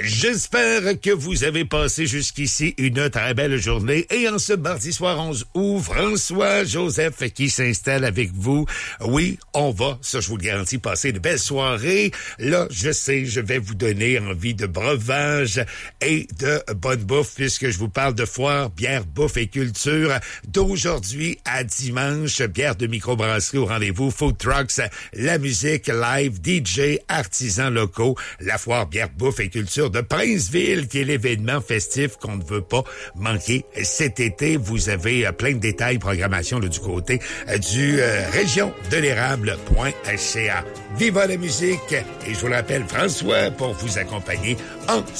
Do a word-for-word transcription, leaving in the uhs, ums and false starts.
J'espère que vous avez passé jusqu'ici une très belle journée. Et en ce mardi soir onze août, François-Joseph qui s'installe avec vous. Oui, on va, ça je vous le garantis, passer une belle soirée. Là, je sais, je vais vous donner envie de breuvage et de bonne bouffe puisque je vous parle de foire, bière, bouffe et culture d'aujourd'hui à dimanche. Bière de microbrasserie au rendez-vous, food trucks, la musique live, D J, artisans locaux, la foire, bière, bouffe et culture de Princeville, qui est l'événement festif qu'on ne veut pas manquer cet été. Vous avez euh, plein de détails, programmation là, du côté euh, du euh, région de l'érable point c a. Viva la musique! Et je vous rappelle, François, pour vous accompagner en